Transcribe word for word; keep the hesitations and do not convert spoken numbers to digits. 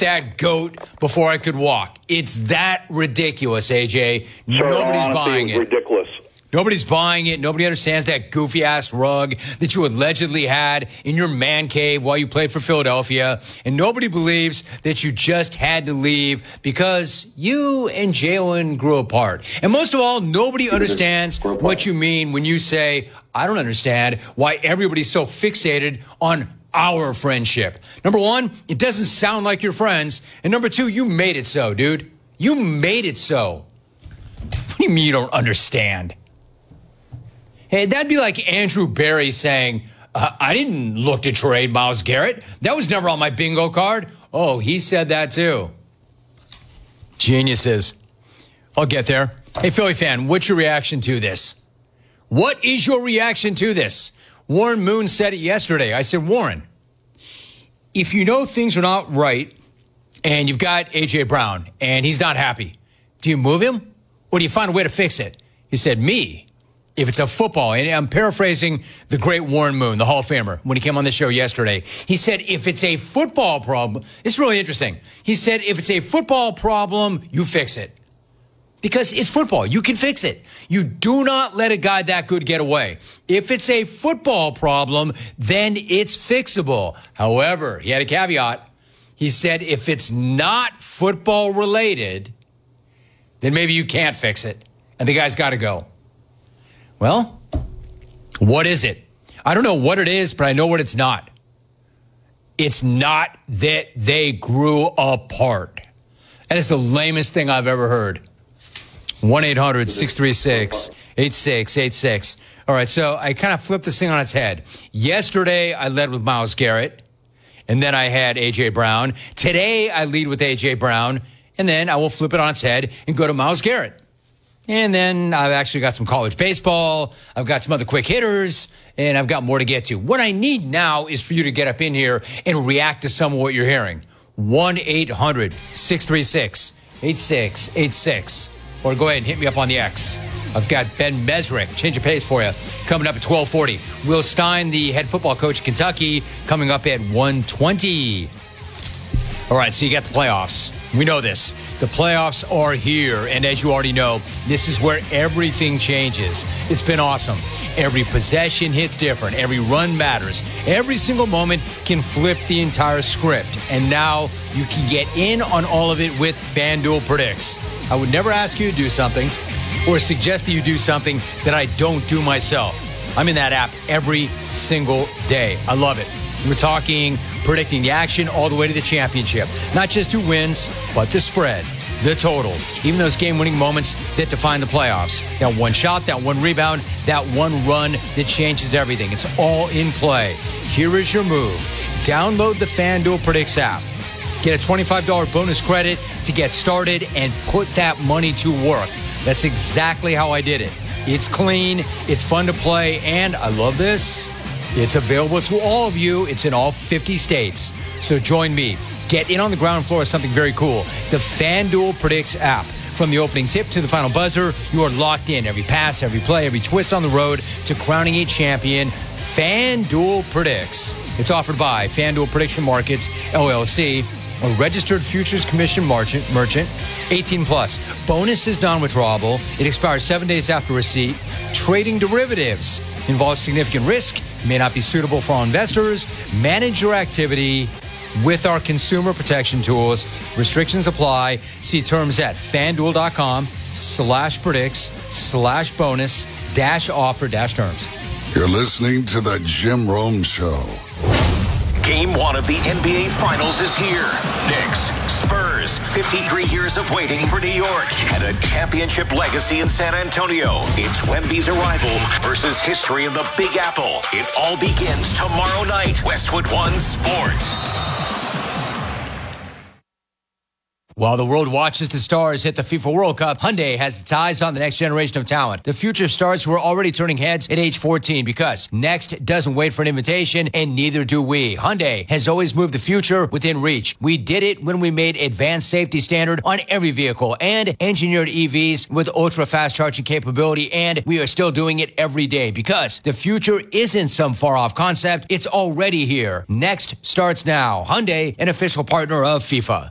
that goat before I could walk. It's that ridiculous, A J. Sir, Nobody's honestly, buying it. Was it. ridiculous. Nobody's buying it. Nobody understands that goofy-ass rug that you allegedly had in your man cave while you played for Philadelphia. And nobody believes that you just had to leave because you and Jalen grew apart. And most of all, nobody understands what you mean when you say, I don't understand why everybody's so fixated on our friendship. Number one, it doesn't sound like you're friends. And number two, you made it so, dude. You made it so. What do you mean you don't understand? Hey, that'd be like Andrew Barry saying, uh, I didn't look to trade Myles Garrett. That was never on my bingo card. Oh, he said that too. Geniuses. I'll get there. Hey, Philly fan, what's your reaction to this? What is your reaction to this? Warren Moon said it yesterday. I said, Warren, if you know things are not right and you've got A J. Brown and he's not happy, do you move him or do you find a way to fix it? He said, me. If it's a football, and I'm paraphrasing the great Warren Moon, the Hall of Famer, when he came on the show yesterday. He said, if it's a football problem, it's really interesting. He said, if it's a football problem, you fix it. Because it's football. You can fix it. You do not let a guy that good get away. If it's a football problem, then it's fixable. However, he had a caveat. He said, if it's not football related, then maybe you can't fix it. And the guy's got to go. Well, what is it? I don't know what it is, but I know what it's not. It's not that they grew apart. That is the lamest thing I've ever heard. one eight hundred six three six eight six eight six. All right, so I kind of flipped this thing on its head. Yesterday, I led with Myles Garrett, and then I had A J. Brown. Today, I lead with A J. Brown, and then I will flip it on its head and go to Myles Garrett. And then I've actually got some college baseball. I've got some other quick hitters, and I've got more to get to. What I need now is for you to get up in here and react to some of what you're hearing. one eight hundred six three six eight six eight six. Or go ahead and hit me up on the X. I've got Ben Mesrick, change of pace for you, coming up at twelve forty. Will Stein, the head football coach of Kentucky, coming up at one twenty. All right, so you got the playoffs. We know this. The playoffs are here, and as you already know, this is where everything changes. It's been awesome. Every possession hits different. Every run matters. Every single moment can flip the entire script, and now you can get in on all of it with FanDuel Predicts. I would never ask you to do something or suggest that you do something that I don't do myself. I'm in that app every single day. I love it. We're talking predicting the action all the way to the championship. Not just who wins, but the spread, the total, even those game-winning moments that define the playoffs. That one shot, that one rebound, that one run that changes everything. It's all in play. Here is your move. Download the FanDuel Predicts app. Get a twenty-five dollars bonus credit to get started and put that money to work. That's exactly how I did it. It's clean, it's fun to play, and I love this. It's available to all of you. It's in all fifty states. So join me. Get in on the ground floor of something very cool. The FanDuel Predicts app. From the opening tip to the final buzzer, you are locked in. Every pass, every play, every twist on the road to crowning a champion. FanDuel Predicts. It's offered by FanDuel Prediction Markets, L L C, a registered futures commission merchant, merchant, eighteen plus. Bonus is non-withdrawable. It expires seven days after receipt. Trading derivatives involves significant risk, may not be suitable for all investors. Manage your activity with our consumer protection tools. Restrictions apply. See terms at fanduel.com slash predicts slash bonus dash offer dash terms. You're listening to the Jim Rome Show. Game one of the N B A Finals is here. Knicks, Spurs, fifty-three years of waiting for New York, and a championship legacy in San Antonio. It's Wemby's arrival versus history in the Big Apple. It all begins tomorrow night. Westwood One Sports. While the world watches the stars hit the FIFA World Cup, Hyundai has its eyes on the next generation of talent. The future stars who are already turning heads at age fourteen, because next doesn't wait for an invitation, and neither do we. Hyundai has always moved the future within reach. We did it when we made advanced safety standard on every vehicle and engineered E Vs with ultra-fast charging capability, and we are still doing it every day, because the future isn't some far-off concept. It's already here. Next starts now. Hyundai, an official partner of FIFA.